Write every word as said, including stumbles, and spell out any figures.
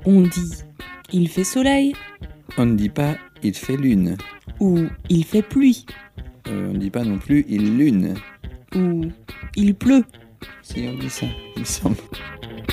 On dit « il fait soleil » On ne dit pas « il fait lune » ou « il fait pluie euh, On ne dit pas non plus « il lune » ou « il pleut ». Si, on dit ça, il me semble.